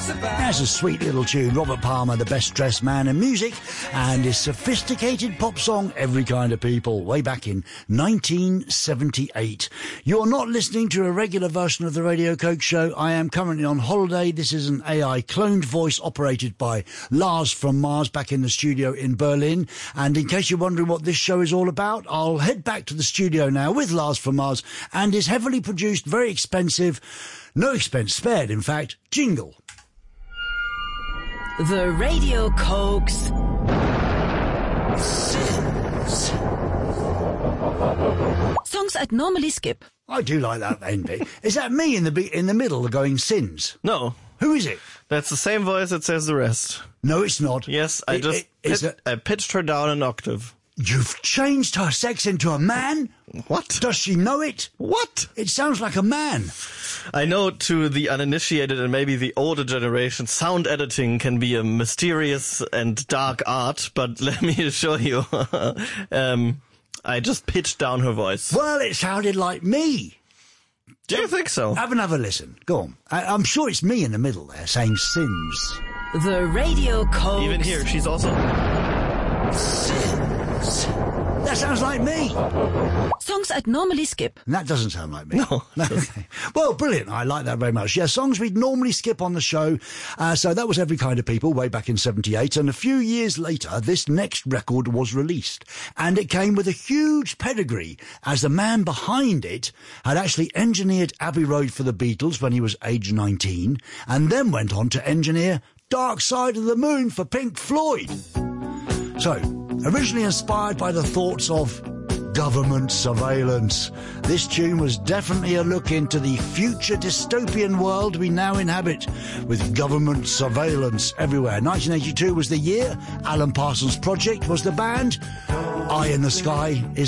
That's a sweet little tune. Robert Palmer, the best dressed man in music, and his sophisticated pop song, Every Kind of People, way back in 1978. You're not listening to a regular version of the Radio Coke Show. I am currently on holiday. This is an AI cloned voice operated by Lars from Mars back in the studio in Berlin. And in case you're wondering what this show is all about, I'll head back to the studio now with Lars from Mars and his heavily produced, very expensive, no expense spared, in fact, jingle. The Radio Cokes Sins. Songs I'd normally skip. I do like that end bit. Is that me in the middle going sins? No. Who is it? That's the same voice that says the rest. No, it's not. Yes, I pitched her down an octave. You've changed her sex into a man? What? Does she know it? What? It sounds like a man. I know to the uninitiated and maybe the older generation, sound editing can be a mysterious and dark art, but let me assure you, I just pitched down her voice. Well, it sounded like me. Do you think so? Have another listen. Go on. I'm sure it's me in the middle there saying sins. The Radio Cokes. Even here, she's also... Sins. That sounds like me. Songs I'd normally skip. And that doesn't sound like me. No. Okay. Well, brilliant. I like that very much. Yeah, songs we'd normally skip on the show. So that was Every Kind of People way back in 78. And a few years later, this next record was released. And it came with a huge pedigree, as the man behind it had actually engineered Abbey Road for the Beatles when he was age 19, and then went on to engineer Dark Side of the Moon for Pink Floyd. So, originally inspired by the thoughts of government surveillance, this tune was definitely a look into the future dystopian world we now inhabit, with government surveillance everywhere. 1982 was the year. Alan Parsons Project was the band. Eye in the Sky is